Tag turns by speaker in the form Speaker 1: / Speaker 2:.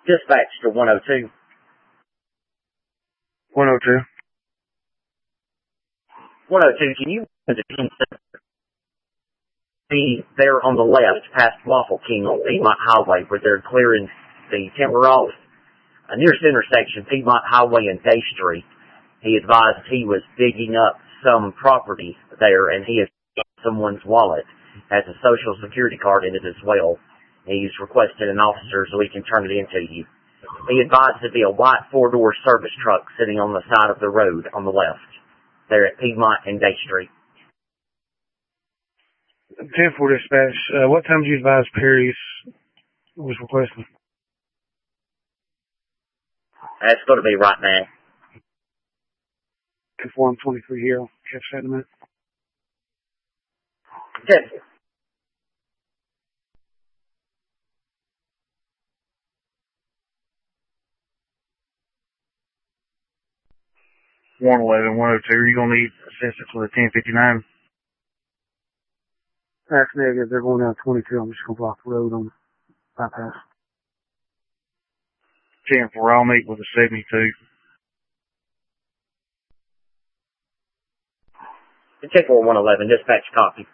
Speaker 1: Dispatch to 102.
Speaker 2: 102.
Speaker 1: 102, can you be there on the left past Waffle King on Piedmont Highway where they're clearing the Timberwolf? Near intersection, Piedmont Highway and Day Street. He advised he was digging up some property there and he has someone's wallet. Has a social security card in it as well. He's requested an officer so he can turn it into you. He advised to be a white four-door service truck sitting on the side of the road on the left, there at Piedmont and Day Street.
Speaker 2: 10-4 dispatch. What time did you advise Perry's was requesting?
Speaker 1: That's going to be right now.
Speaker 2: 10-4, I'm 23 here. I'll catch that in a minute.
Speaker 1: 10-4.
Speaker 2: $111, 102. You're going to need assistance with a 1059. That's negative. They're going down 22. I'm just going to block the road on bypass. 10-4, I'll meet with a 72.
Speaker 1: 10-4, 111, dispatch copy.